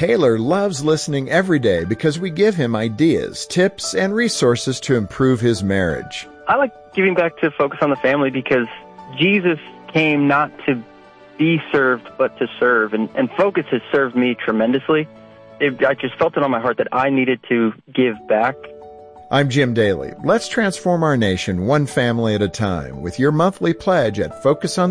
Taylor loves listening every day because we give him ideas, tips, and resources to improve his marriage. I like giving back to Focus on the Family because Jesus came not to be served, but to serve. And Focus has served me tremendously. I just felt it on my heart that I needed to give back. I'm Jim Daly. Let's transform our nation one family at a time with your monthly pledge at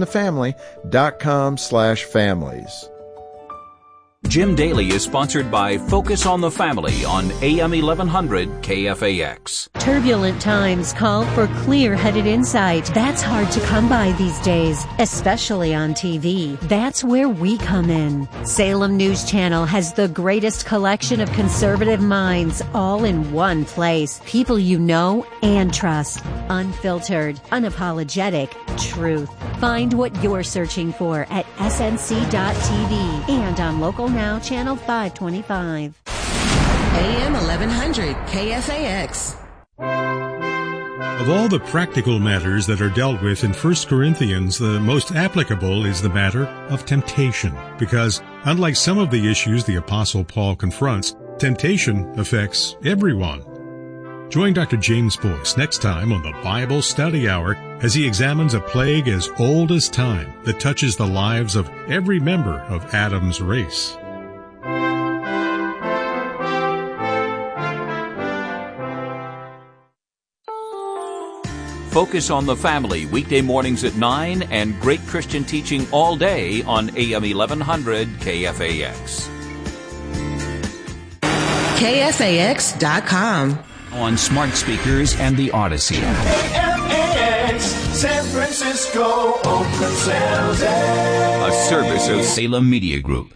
focusonthefamily.com/families. Jim Daly is sponsored by Focus on the Family on AM 1100 KFAX. Turbulent times call for clear-headed insight. That's hard to come by these days, especially on TV. That's where we come in. Salem News Channel has the greatest collection of conservative minds all in one place. People you know and trust. Unfiltered, unapologetic truth. Find what you're searching for at snc.tv and on Local Now, Channel 525. AM 1100 KFAX. Of all the practical matters that are dealt with in 1 Corinthians, the most applicable is the matter of temptation, because unlike some of the issues the Apostle Paul confronts, temptation affects everyone. Join Dr. James Boyce next time on the Bible Study Hour as he examines a plague as old as time that touches the lives of every member of Adam's race. Focus on the Family, weekday mornings at 9, and great Christian teaching all day on AM 1100 KFAX. KFAX.com. On smart speakers and the Odyssey. KFAX, San Francisco, Oakland, San Jose. A service of Salem Media Group.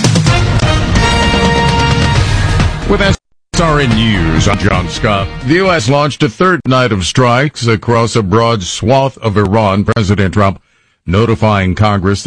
With SRN News, I'm John Scott. The U.S. launched a third night of strikes across a broad swath of Iran. President Trump notifying Congress